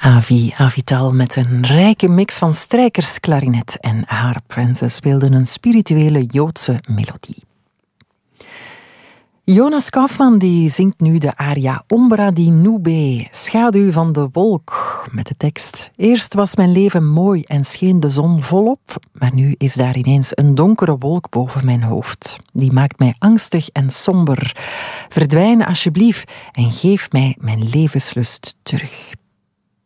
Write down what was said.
Avital met een rijke mix van strijkers, klarinet en harp. En ze speelden een spirituele Joodse melodie. Jonas Kaufmann die zingt nu de aria Ombra di Nube, schaduw van de wolk, met de tekst: eerst was mijn leven mooi en scheen de zon volop, maar nu is daar ineens een donkere wolk boven mijn hoofd. Die maakt mij angstig en somber. Verdwijn alsjeblieft en geef mij mijn levenslust terug.